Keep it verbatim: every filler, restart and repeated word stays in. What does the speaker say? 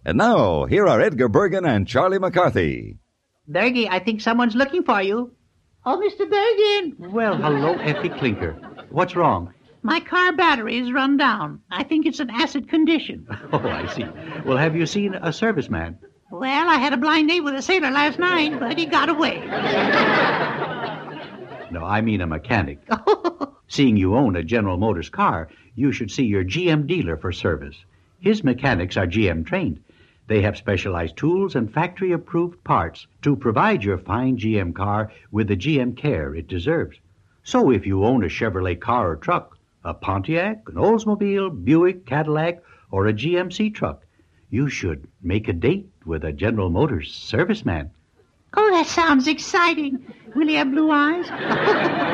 And now, here are Edgar Bergen and Charlie McCarthy. Bergie, I think someone's looking for you. Oh, Mister Bergen. Well, hello, Effie Clinker. What's wrong? My car battery is run down. I think it's an acid condition. Oh, I see. Well, have you seen a serviceman? Well, I had a blind date with a sailor last night, but he got away. No, I mean a mechanic. Seeing you own a General Motors car, you should see your G M dealer for service. His mechanics are G M trained. They have specialized tools and factory-approved parts to provide your fine G M car with the G M care it deserves. So if you own a Chevrolet car or truck, a Pontiac, an Oldsmobile, Buick, Cadillac, or a G M C truck, you should make a date with a General Motors serviceman. Oh, that sounds exciting. Will he have blue eyes?